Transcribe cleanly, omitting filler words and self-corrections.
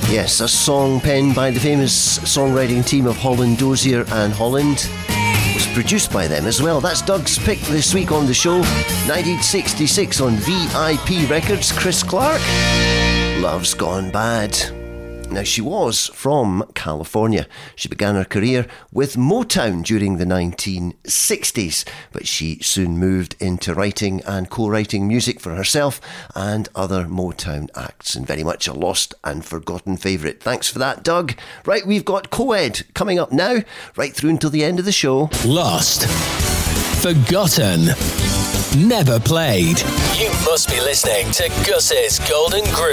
Yes, a song penned by the famous songwriting team of Holland, Dozier and Holland. Was produced by them as well. That's Doug's pick this week on the show. 1966 on VIP Records, Chris Clark. Love's Gone Bad. Now, she was from California. She began her career with Motown during the 1960s, but she soon moved into writing and co-writing music for herself and other Motown acts, and very much a lost and forgotten favourite. Thanks for that, Doug. Right, we've got Coed coming up now, right through until the end of the show. Lost. Forgotten. Never played. You must be listening to Gus's Golden Groove.